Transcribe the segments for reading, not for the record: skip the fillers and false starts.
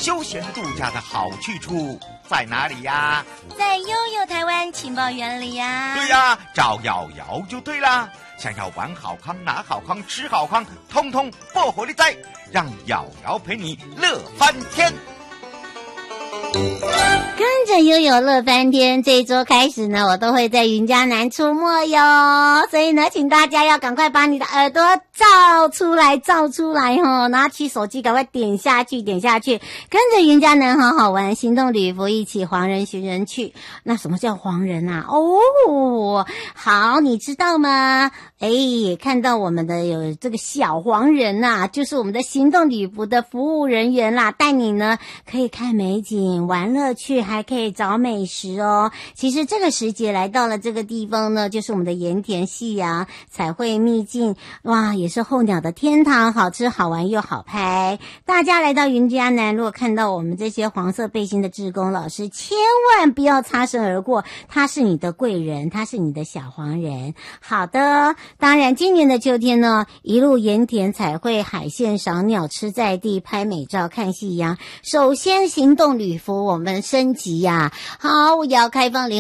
休闲度假的好去处在哪里呀？ 在悠悠台湾情报园里呀。 对呀，找瑶瑶就对啦。想要玩好康、拿好康、吃好康，通通不火力在，让瑶瑶陪你乐翻天。 跟着悠悠乐翻天，这一周开始呢，我都会在云嘉南出没哟。所以呢，请大家要赶快把你的耳朵照出来哦，拿起手机赶快点下去，跟着云嘉南好好玩，行动旅服一起黄人寻人去。那什么叫黄人啊？哦，好，你知道吗？看到我们的有这个小黄人啊，就是我们的行动旅服的服务人员啦，带你呢可以看美景、玩乐趣，还可以找美食哦。其实这个时节来到了这个地方呢，就是我们的盐田夕阳彩绘秘境，哇，也是候鸟的天堂，好吃好玩又好拍。大家来到云嘉南，如果看到我们这些黄色背心的志工老师，千万不要擦身而过，他是你的贵人，他是你的小黄人。好的，当然今年的秋天呢，一路盐田彩绘海线赏鸟，吃在地，拍美照，看夕阳。首先行动旅服我们升级呀，好，我也要开放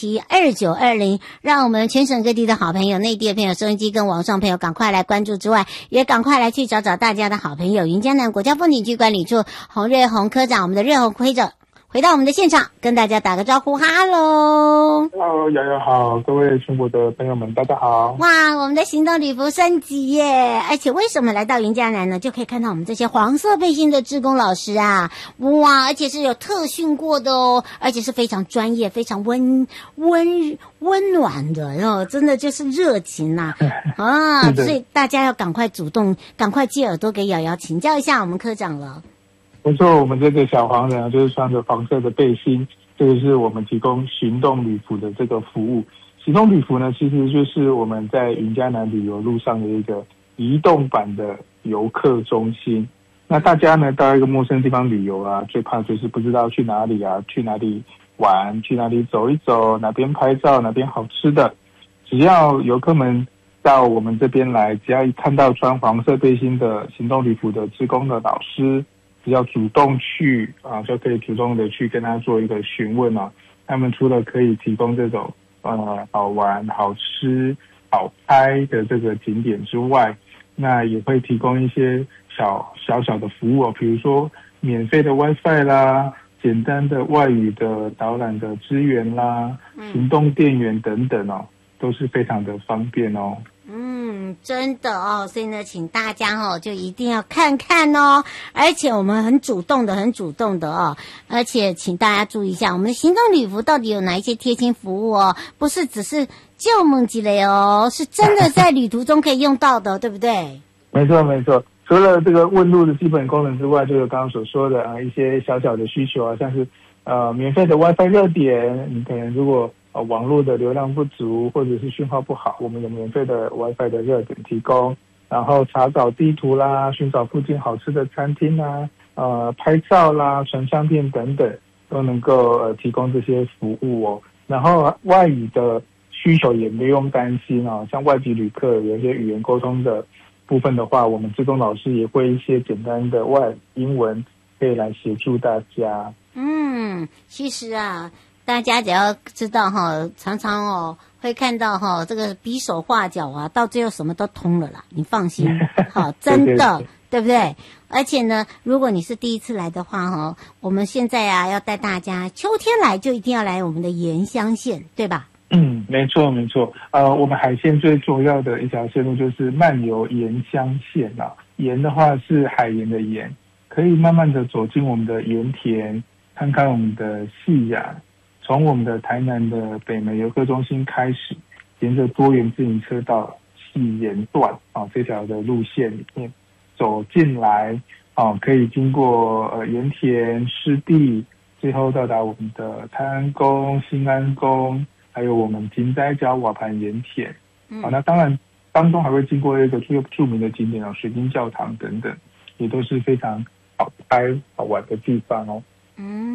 02372920，让我们全省各地的好朋友、内地的朋友、收音机跟网上朋友赶快来关注之外，也赶快来去找大家的好朋友云嘉南国家风景区管理处洪瑞宏科长，我们的瑞宏科长回到我们的现场，跟大家打个招呼，哈喽。 Hello， 瑶瑶好，各位全国的朋友们，大家好。 哇，我们的行动旅服升级耶！而且为什么来到云嘉南呢？就可以看到我们这些黄色背心的志工老师啊，哇，而且是有特训过的哦，而且是非常专业、非常温暖的，然后真的就是热情呐啊！所以大家要赶快主动，赶快借耳朵给瑶瑶请教一下我们科长了。 没错，我们这个小黄人啊，就是穿着黄色的背心，这个是我们提供行动旅服的这个服务。行动旅服呢，其实就是我们在云嘉南旅游路上的一个移动版的游客中心。那大家呢到一个陌生的地方旅游啊，最怕就是不知道去哪里啊，去哪里玩，去哪里走一走，哪边拍照，哪边好吃的。只要游客们到我们这边来，只要一看到穿黄色背心的行动旅服的志工的老师，只要主动去啊，就可以主动的去跟他做一个询问啊。他们除了可以提供这种好玩、好吃、好拍的这个景点之外，那也会提供一些小的服务哦，比如说免费的 WiFi 啦，简单的外语的导览的资源啦，行动电源等等哦，都是非常的方便哦。 真的哦，所以呢，请大家哦，就一定要看看哦。而且我们很主动的哦，而且请大家注意一下，我们的行动旅服到底有哪一些贴心服务哦？不是只是旧梦积累哦，是真的在旅途中可以用到的，对不对？ 没错。除了这个问路的基本功能之外，就有刚刚所说的一些小的需求啊，像是免费的 WiFi 热点，你可能如果网络的流量不足或者是讯号不好，我们有免费的 WiFi 的热点提供，然后查找地图啦，寻找附近好吃的餐厅啦，拍照啦，传相片等等，都能够提供这些服务哦。然后外语的需求也不用担心哦，像外籍旅客有一些语言沟通的部分的话，我们志工老师也会一些简单的英文可以来协助大家。 其实啊，大家只要知道哈，常常会看到这个比手画脚啊，到最后什么都通了啦，你放心好，真的对不对？而且呢，如果你是第一次来的话我们现在啊要带大家秋天来就一定要来我们的盐乡线，对吧？ 没错。我们海线最重要的一条线路就是漫游盐乡线啊。盐的话是海盐的盐，可以慢慢的走进我们的盐田，看看我们的夕阳。从我们的台南的北门游客中心开始，沿着多元自行车道细盐段这条的路线里面走进来可以经过盐田湿地，最后到达我们的泰安宫、新安宫，还有我们金仔角瓦盘盐田。那当然当中还会经过一个最著名的景点水晶教堂等等，也都是非常好拍好玩的地方哦。